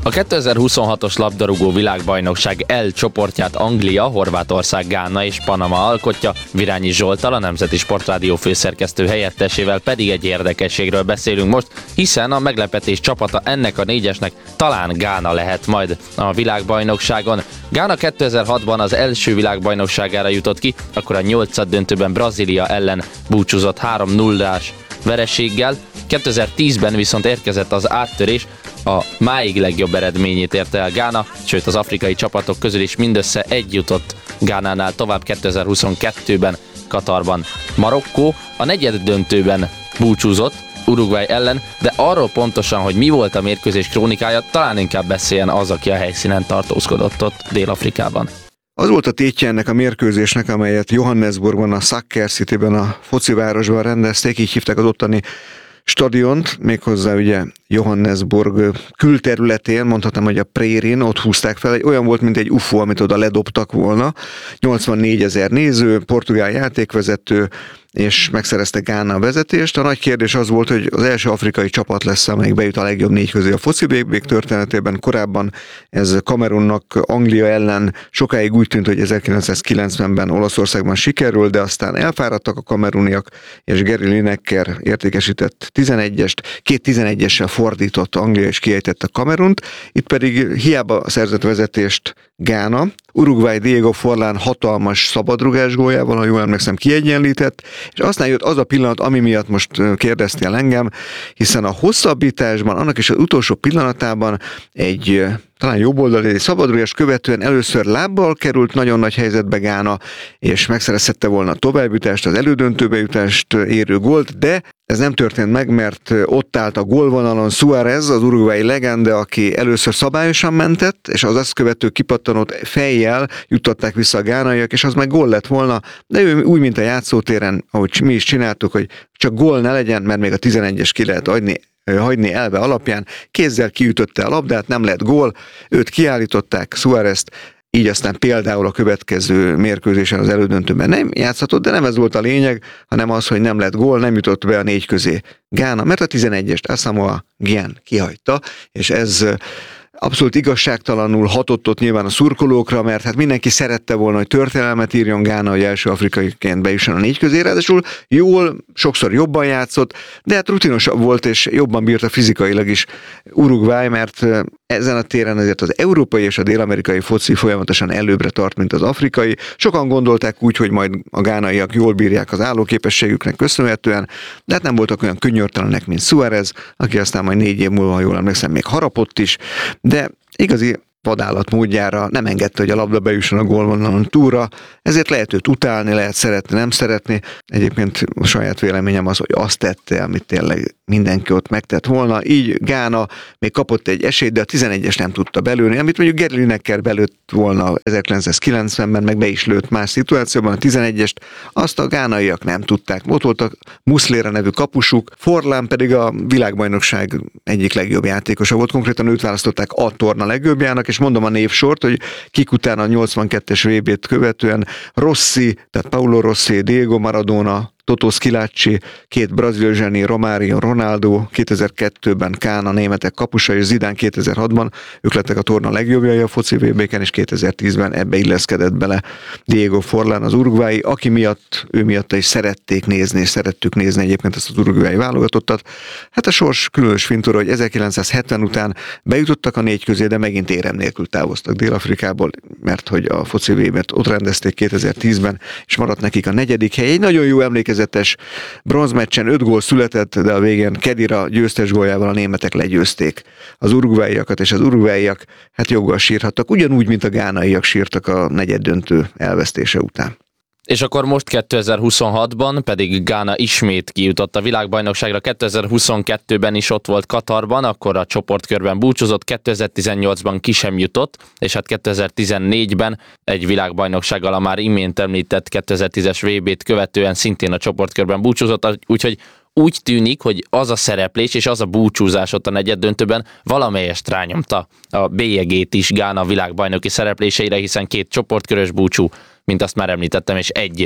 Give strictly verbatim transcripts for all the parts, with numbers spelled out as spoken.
A kétezer-huszonhatos labdarúgó világbajnokság L csoportját Anglia, Horvátország, Gána és Panama alkotja, Virányi Zsolttal, a Nemzeti Sportrádió főszerkesztő helyettesével pedig egy érdekességről beszélünk most, hiszen a meglepetés csapata ennek a négyesnek talán Gána lehet majd a világbajnokságon. Gána kétezer-hatban az első világbajnokságára jutott ki, akkor a nyolcaddöntőben Brazília ellen búcsúzott három nullás vereséggel, kétezer-tízben viszont érkezett az áttörés, a máig legjobb eredményét érte el Gána, sőt az afrikai csapatok közül is mindössze egy jutott Gánánál tovább kétezer-huszonkettőben Katarban. Marokkó a negyed döntőben búcsúzott Uruguay ellen, de arról pontosan, hogy mi volt a mérkőzés krónikája, talán inkább beszéljen az, aki a helyszínen tartózkodott ott Dél-Afrikában. Az volt a tétje ennek a mérkőzésnek, amelyet Johannesburgban, a Soccer Cityben, a focivárosban rendezték, így hívták az ottani stadiont, méghozzá ugye Johannesburg külterületén, mondhatom, hogy a prérin, ott húzták fel, egy olyan volt, mint egy ufó, amit oda ledobtak volna. nyolcvannégyezer néző, portugál játékvezető, és megszerezte Gána a vezetést. A nagy kérdés az volt, hogy az első afrikai csapat lesz, amelyik bejut a legjobb négy közé a foci bé bé történetében. Korábban ez Kamerunnak Anglia ellen sokáig úgy tűnt, hogy ezerkilencszázkilencvenben Olaszországban sikerül, de aztán elfáradtak a kameruniak, és Gary Lineker értékesített tizenegyest, két tizenegyessel fordított Anglia és kiejtette Kamerunt, itt pedig hiába szerzett vezetést Gána, Uruguay Diego Forlán hatalmas szabadrugás góljával, ha jól emlékszem, kiegyenlített, és aztán jött az a pillanat, ami miatt most kérdeztél engem, hiszen a hosszabbításban, annak is az utolsó pillanatában egy talán jobboldali szabadrugás követően először lábbal került nagyon nagy helyzetbe Gána, és megszerezhette volna a továbbjutást, az elődöntőbe jutást érő gólt, de ez nem történt meg, mert ott állt a gólvonalon Suárez, az uruguayi legenda, aki először szabályosan mentett, és az azt követő kipattanót fejjel juttatták vissza a gánaiak, és az meg gól lett volna, de ő úgy, mint a játszótéren, ahogy mi is csináltuk, hogy csak gól ne legyen, mert még a tizenegyes ki lehet adni, hagyni elve alapján, kézzel kiütötte a labdát, nem lett gól, őt kiállították, Suárezt, így aztán például a következő mérkőzésen az elődöntőben nem játszhatott, de nem ez volt a lényeg, hanem az, hogy nem lett gól, nem jutott be a négy közé Gána, mert a tizenegyest Asamoah Gyan kihagyta, és ez abszolút igazságtalanul hatott ott nyilván a szurkolókra, mert hát mindenki szerette volna, hogy történelmet írjon Gána, hogy első afrikaiként bejusson a négy közé, ráadásul jól, sokszor jobban játszott, de hát rutinosabb volt, és jobban bírta fizikailag is Uruguay, mert ezen a téren azért az európai és a dél-amerikai foci folyamatosan előbbre tart, mint az afrikai. Sokan gondolták úgy, hogy majd a gánaiak jól bírják az állóképességüknek köszönhetően, de hát nem voltak olyan könnyörtelenek, mint Suárez, aki aztán majd négy év múlva, jól emlékszem, még harapott is, de igazi vadállat módjára nem engedte, hogy a labda bejusson a gólvonalon túlra, ezért lehet őt utálni, lehet szeretni, nem szeretni. Egyébként a saját véleményem az, hogy azt tette, amit tényleg mindenki ott megtett volna. Így Gána még kapott egy esélyt, de a tizenegyes nem tudta belőni, amit mondjuk Gary Lineker belőtt volna ezerkilencszázkilencvenben, meg be is lőtt más szituációban a tizenegyest, azt a gánaiak nem tudták. Ott volt a Muslera nevű kapusuk, Forlán pedig a világbajnokság egyik legjobb játékosa volt, konkrétan őt választották a torna legjobbjának, és mondom a névsort, hogy kik utána a nyolcvankettes vé bét követően Rossi, tehát Paulo Rossi, Diego Maradona, Totó Schillaci, két brazil zseni, Romário, Ronaldo, kétezer-kettőben Kahn, a németek kapusa, és Zidane kétezer-hatban, ők lettek a torna legjobbjai a foci vé béken, és kétezer-tízben ebbe illeszkedett bele Diego Forlán, az uruguayi, aki miatt, ő miatt is szerették nézni, és szerettük nézni egyébként ezt az uruguayi válogatottat. Hát a sors különös fintora, hogy ezerkilencszázhetven után bejutottak a négy közé, de megint érem nélkül távoztak Dél-Afrikából, mert hogy a foci vé bét ott rendezték kétezer-tízben, és maradt nekik a negyedik hely. Egy nagyon jó emlékezés bronzmeccsen öt gól született, de a végén Khedira győztes góljával a németek legyőzték az uruguayiakat, és az uruguayiak hát joggal sírhattak, ugyanúgy, mint a gánaiak sírtak a negyeddöntő elvesztése után. És akkor most kétezer-huszonhatban pedig Gána ismét kijutott a világbajnokságra, kétezer-huszonkettőben is ott volt Katarban, akkor a csoportkörben búcsúzott, kétezer-tizennyolcban ki sem jutott, és hát kétezer-tizennégyben egy világbajnoksággal a már imént említett kétezer-tízes vé bét követően szintén a csoportkörben búcsúzott, úgyhogy úgy tűnik, hogy az a szereplés és az a búcsúzás ott a negyeddöntőben valamelyest rányomta a bélyegét is Gána világbajnoki szerepléseire, hiszen két csoportkörös búcsú, mint azt már említettem, és egy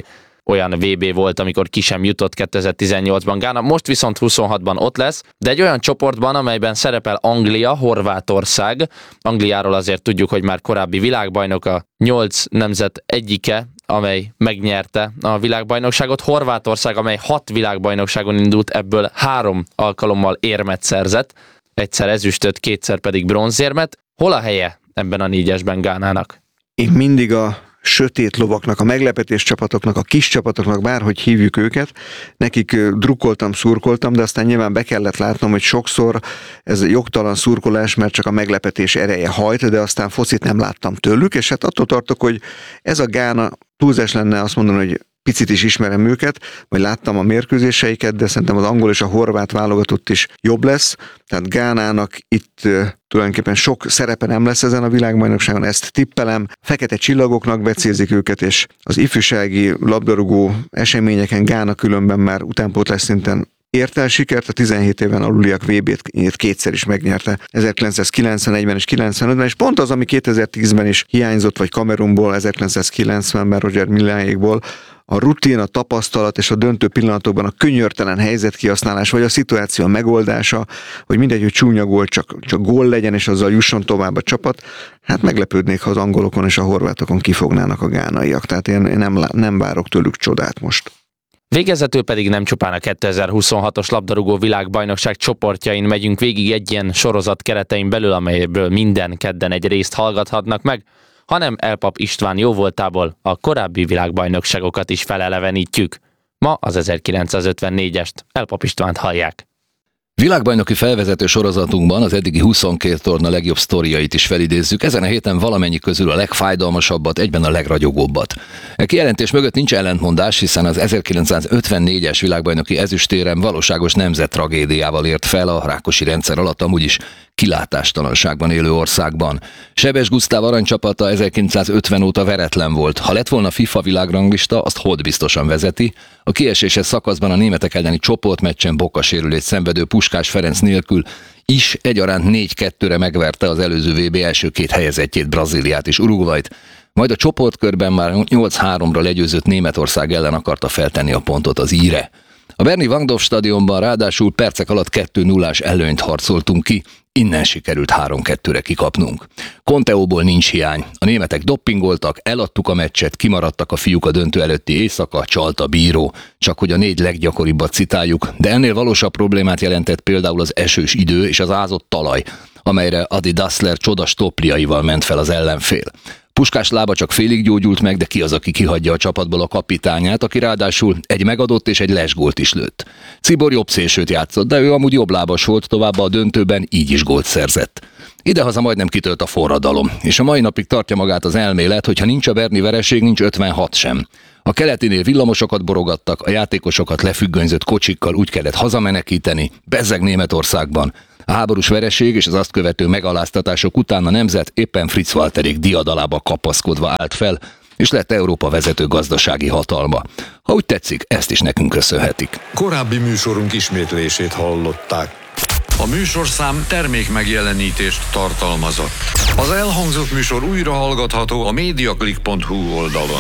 olyan vé bé volt, amikor ki sem jutott kétezer-tizennyolcban Gána, most viszont huszonhatban ott lesz, de egy olyan csoportban, amelyben szerepel Anglia, Horvátország. Angliáról azért tudjuk, hogy már korábbi világbajnok, a nyolc nemzet egyike, amely megnyerte a világbajnokságot. Horvátország, amely hat világbajnokságon indult, ebből három alkalommal érmet szerzett, egyszer ezüstöt, kétszer pedig bronzérmet. Hol a helye ebben a négyesben Gánának? Én mindig a sötét lovaknak, a meglepetés csapatoknak, a kis csapatoknak, bárhogy hívjuk őket, nekik drukkoltam, szurkoltam, de aztán nyilván be kellett látnom, hogy sokszor ez jogtalan szurkolás, mert csak a meglepetés ereje hajt, de aztán focit nem láttam tőlük, és hát attól tartok, hogy ez a Gána, túlzás lenne azt mondani, hogy picit is ismerem őket, vagy láttam a mérkőzéseiket, de szerintem az angol és a horvát válogatott is jobb lesz. Tehát Gánának itt uh, tulajdonképpen sok szerepe nem lesz ezen a világbajnokságon, ezt tippelem. Fekete csillagoknak becézik őket, és az ifjúsági labdarúgó eseményeken Gána különben már utánpótlás szinten ért el sikert, a tizenhét éven aluliak vé bét kétszer is megnyerte, ezerkilencszázkilencvenegyben és kilencvenötben, és pont az, ami kétezer-tízben is hiányzott, vagy Kamerunból, ezerkilencszázkilencvenben Roger Milláékból, a rutin, a tapasztalat és a döntő pillanatokban a könyörtelen helyzetkihasználás, vagy a szituáció megoldása, hogy mindegy, hogy csúnya gól, csak, csak gól legyen, és azzal jusson tovább a csapat, hát meglepődnék, ha az angolokon és a horvátokon kifognának a gánaiak. Tehát én, én nem, nem várok tőlük csodát most. Végezetül pedig nem csupán a kétezer-huszonhatos labdarúgó világbajnokság csoportjain megyünk végig egy ilyen sorozat keretein belül, amelyből minden kedden egy részt hallgathatnak meg, hanem Elpap István jóvoltából a korábbi világbajnokságokat is felelevenítjük. Ma az ezerkilencszázötvennégyest Elpap Istvánt hallják. Világbajnoki felvezető sorozatunkban az eddigi huszonkét torna legjobb sztoriait is felidézzük, ezen a héten valamennyi közül a legfájdalmasabbat, egyben a legragyogóbbat. E kijelentés mögött nincs ellentmondás, hiszen az ezerkilencszázötvennégyes világbajnoki ezüstérem valóságos nemzettragédiával ért fel a Rákosi rendszer alatt amúgy is kilátástalanságban élő országban. Sebes Gusztáv aranycsapata ezerkilencszázötven óta veretlen volt. Ha lett volna FIFA világranglista, azt Holt biztosan vezeti. A kieséses szakaszban a németek elleni csoportmeccsen bokasérülést szenvedő Puskás Ferenc nélkül is egyaránt négy kettőre megverte az előző vé bé első két helyezettjét, Brazíliát és Uruguayt, majd a csoportkörben már nyolc háromra legyőzött Németország ellen akarta feltenni a pontot az íre. A Berni Vangdorf stadionban ráadásul percek alatt kettő nullás előnyt harcoltunk ki, innen sikerült három kettőre kikapnunk. Conteóból nincs hiány. A németek doppingoltak, eladtuk a meccset, kimaradtak a fiúk a döntő előtti éjszaka, csalt a bíró, csak hogy a négy leggyakoribbat citáljuk, de ennél valósabb problémát jelentett például az esős idő és az ázott talaj, amelyre Adi Dassler csoda stoppliaival ment fel az ellenfél. Puskás lába csak félig gyógyult meg, de ki az, aki kihagyja a csapatból a kapitányát, aki ráadásul egy megadott és egy lesgólt is lőtt. Cibor jobb szélsőt játszott, de ő amúgy jobblábas volt, továbbá a döntőben így is gólt szerzett. Idehaza majdnem kitölt a forradalom, és a mai napig tartja magát az elmélet, hogy ha nincs a berni vereség, nincs ötvenhat sem. A keletinél villamosokat borogattak, a játékosokat lefüggönyzött kocsikkal úgy kellett hazamenekíteni, bezzeg Németországban. A háborús vereség és az azt követő megaláztatások után a nemzet éppen Fritz Walterék diadalába kapaszkodva állt fel, és lett Európa vezető gazdasági hatalma. Ha úgy tetszik, ezt is nekünk köszönhetik. Korábbi műsorunk ismétlését hallották. A műsorszám termék megjelenítést tartalmazott. Az elhangzott műsor újra hallgatható a mediaclick pont hu oldalon.